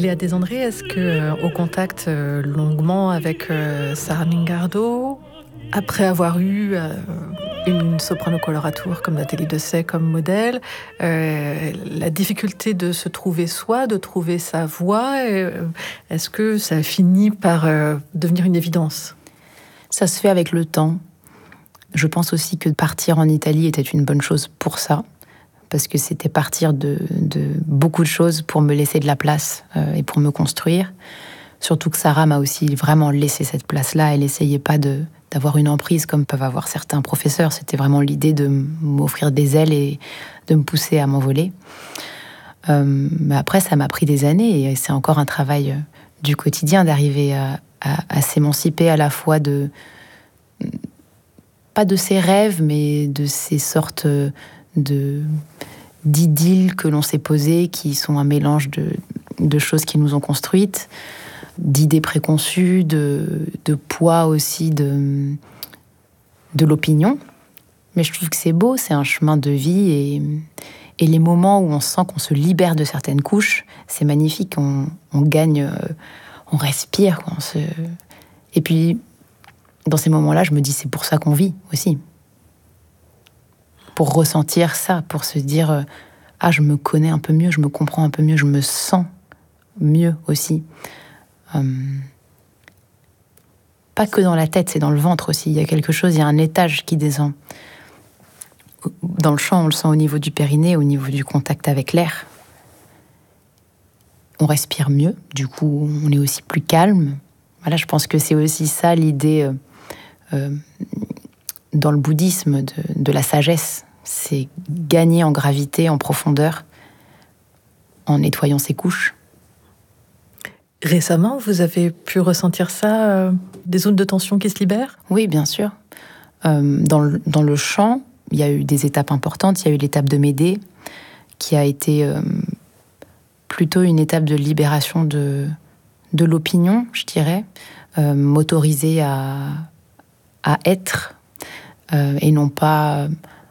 Léa Desandré, est-ce que, au contact longuement avec Sarah Mingardo, après avoir eu une soprano coloratour comme Nathalie Dessay comme modèle, la difficulté de se trouver soi, de trouver sa voix, est-ce que ça a fini par devenir une évidence ? Ça se fait avec le temps. Je pense aussi que partir en Italie était une bonne chose pour ça, parce que c'était partir de beaucoup de choses pour me laisser de la place et pour me construire. Surtout que Sarah m'a aussi vraiment laissé cette place-là. Elle n'essayait pas d'avoir une emprise comme peuvent avoir certains professeurs. C'était vraiment l'idée de m'offrir des ailes et de me pousser à m'envoler. Mais après, ça m'a pris des années et c'est encore un travail du quotidien d'arriver à s'émanciper à la fois pas de ses rêves, mais de ces sortes d'idylles que l'on s'est posées, qui sont un mélange de choses qui nous ont construites, d'idées préconçues, de poids aussi de l'opinion. Mais je trouve que c'est beau, c'est un chemin de vie et les moments où on sent qu'on se libère de certaines couches, c'est magnifique, on gagne, on respire. Et puis, dans ces moments-là, je me dis c'est pour ça qu'on vit aussi. Pour ressentir ça, pour se dire je me connais un peu mieux, je me comprends un peu mieux, je me sens mieux aussi. Pas que dans la tête, c'est dans le ventre aussi. Il y a quelque chose, il y a un étage qui descend. Dans le chant, on le sent au niveau du périnée, au niveau du contact avec l'air. On respire mieux, du coup, on est aussi plus calme. Voilà, je pense que c'est aussi ça l'idée dans le bouddhisme de la sagesse. C'est gagner en gravité, en profondeur, en nettoyant ses couches. Récemment, vous avez pu ressentir ça, des zones de tension qui se libèrent ? Oui, bien sûr. Dans le chant, il y a eu des étapes importantes. Il y a eu l'étape de Médée, qui a été plutôt une étape de libération de l'opinion, je dirais, m'autoriser à être et non pas